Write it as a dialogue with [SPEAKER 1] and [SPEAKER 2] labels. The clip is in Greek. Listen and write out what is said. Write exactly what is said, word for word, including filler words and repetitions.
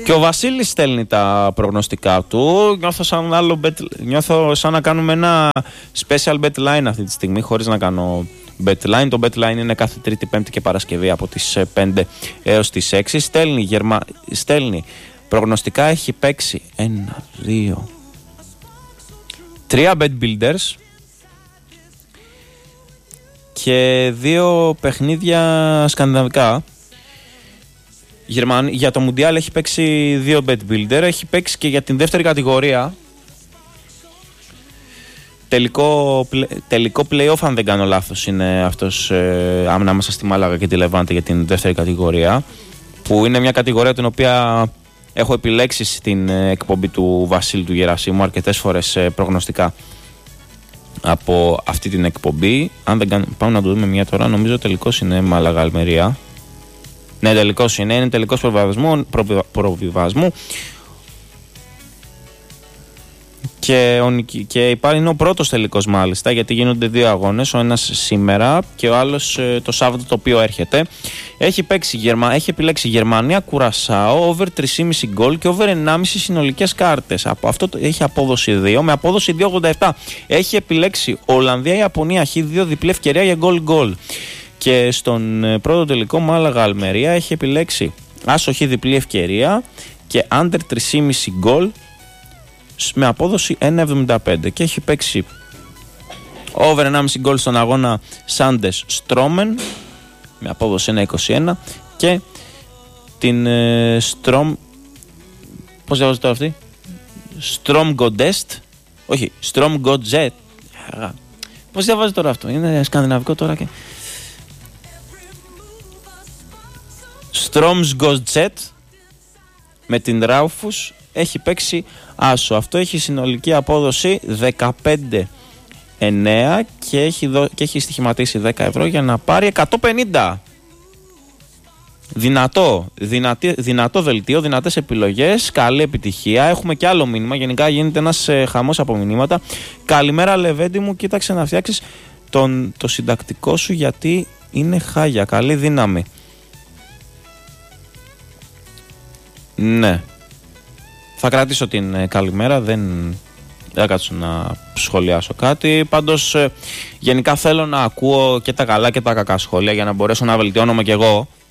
[SPEAKER 1] Και ο Βασίλης στέλνει τα προγνωστικά του. Νιώθω σαν, άλλο bet, νιώθω σαν να κάνουμε ένα special bet line αυτή τη στιγμή, χωρίς να κάνω bet line. Το bet line είναι κάθε Τρίτη, Πέμπτη και Παρασκευή από τις πέντε έως τις έξι. Στέλνει, γερμα... στέλνει προγνωστικά, έχει παίξει ένα, δύο, τρία bet builders και δύο παιχνίδια σκανδιναβικά. Για το Μουντιάλ έχει παίξει δύο bet builder, έχει παίξει και για την δεύτερη κατηγορία. Τελικό, τελικό play-off, αν δεν κάνω λάθος, είναι αυτός ε, ανάμεσα στη Μάλαγα και τη Λεβάντε για την δεύτερη κατηγορία, που είναι μια κατηγορία την οποία έχω επιλέξει στην εκπομπή του Βασίλη του Γερασίμου αρκετές φορές ε, προγνωστικά από αυτή την εκπομπή. Αν δεν κάνω, πάμε να το δούμε μια τώρα, νομίζω τελικός είναι Μάλαγα Αλμερία. Ναι, τελικός είναι, είναι τελικός προβιβασμού, προβιβασμού και, και υπάρχει, είναι ο πρώτος τελικός μάλιστα, γιατί γίνονται δύο αγώνες, ο ένας σήμερα και ο άλλος ε, το Σάββατο το οποίο έρχεται. Έχει, παίξει, έχει επιλέξει Γερμανία, Κουρασάο, over τρία κόμμα πέντε γκολ και over ενάμιση συνολικές κάρτες. Από αυτό το, έχει απόδοση δύο, με απόδοση δύο κόμμα ογδόντα επτά. Έχει επιλέξει Ολλανδία, Ιαπωνία, χ δύο, διπλή ευκαιρία για γκολ γκολ. Και στον πρώτο τελικό Μάλαγα Αλμερία έχει επιλέξει άσοχη διπλή ευκαιρία και under τρία κόμμα πέντε γκολ με απόδοση ένα κόμμα εβδομήντα πέντε. Και έχει παίξει over ενάμιση γκολ στον αγώνα Σάντες Στρόμεν με απόδοση ένα κόμμα είκοσι ένα και την ε, Στρόμ, πώς διαβάζω τώρα αυτή, Στρόμ Γκοντέστ, όχι, Στρόμ Γκοντζέτ, πώς διαβάζω τώρα αυτό, είναι σκανδιναβικό τώρα και Στρόμς Γκοντζέτ με την Ράουφους έχει παίξει άσο. Αυτό έχει συνολική απόδοση δεκαπέντε εννέα και έχει, δω, και έχει στοιχηματίσει δέκα ευρώ για να πάρει εκατόν πενήντα. Δυνατό, δυνατή, δυνατό δελτίο, δυνατές επιλογές, καλή επιτυχία. Έχουμε και άλλο μήνυμα, γενικά γίνεται ένας ε, χαμός από μηνύματα. Καλημέρα Λεβέντη μου, κοίταξε να φτιάξεις τον, το συντακτικό σου γιατί είναι χάγια, καλή δύναμη. Ναι. Θα κρατήσω την ε, καλημέρα, δεν θα κάτσω να σχολιάσω κάτι. Πάντως ε, γενικά θέλω να ακούω και τα καλά και τα κακά σχόλια για να μπορέσω να βελτιώνομαι κι εγώ.